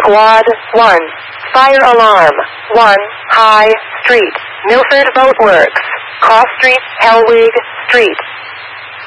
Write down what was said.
Squad 1. Fire alarm. 1. High Street. Milford Boat Works. Cross Street, Hellwig Street.